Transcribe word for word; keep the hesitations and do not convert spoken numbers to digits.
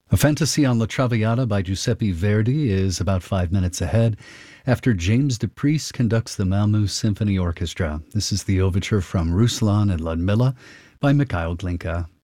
A Fantasy on La Traviata by Giuseppe Verdi is about five minutes ahead after James DePriest conducts the Malmö Symphony Orchestra. This is the overture from Ruslan and Ludmilla by Mikhail Glinka.